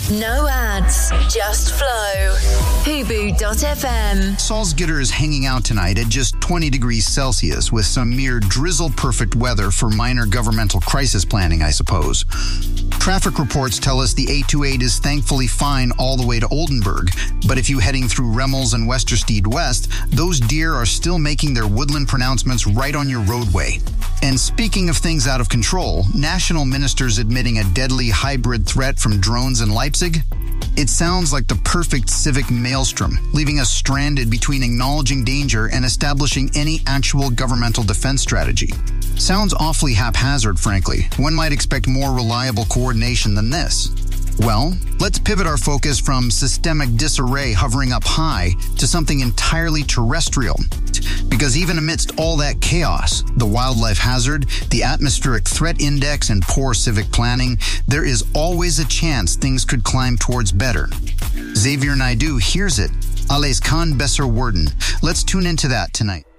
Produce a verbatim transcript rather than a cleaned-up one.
No ads, just flow. Hubu dot f m. Salzgitter is hanging out tonight at just twenty degrees Celsius with some mere drizzle-perfect weather for minor governmental crisis planning, I suppose. Traffic reports tell us the eight twenty-eight is thankfully fine all the way to Oldenburg, but if you're heading through Remmels and Westerstede West, those deer are still making their woodland pronouncements right on your roadway. And speaking of things out of control, national ministers admitting a deadly hybrid threat from drones in Leipzig? It sounds like the perfect civic maelstrom, leaving us stranded between acknowledging danger and establishing any actual governmental defense strategy. Sounds awfully haphazard, frankly. One might expect more reliable coordination than this. Well, let's pivot our focus from systemic disarray hovering up high to something entirely terrestrial. Because even amidst all that chaos, the wildlife hazard, the atmospheric threat index, and poor civic planning, there is always a chance things could climb towards better. Xavier Naidoo hears it. Alles kann besser werden. Let's tune into that tonight.